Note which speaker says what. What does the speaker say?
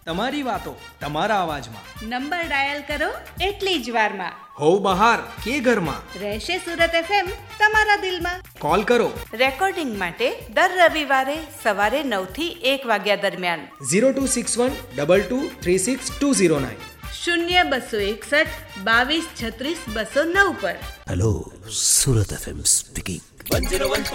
Speaker 1: તમારી વાતો તમારા અવાજમાં.
Speaker 2: નંબર ડાયલ કરો એટલી જ વારમાં.
Speaker 1: હોવ બહાર કે ઘરમાં,
Speaker 2: રહેશે સુરત FM તમારા દિલમાં.
Speaker 1: કોલ કરો.
Speaker 2: રેકોર્ડિંગ માટે દર રવિવારે સવારે 9 થી 1 વાગ્યા દરમિયાન
Speaker 1: 026122362009
Speaker 2: 0261 22 36 209 પર.
Speaker 3: Hello, Surat FM speaking.
Speaker 4: 101.9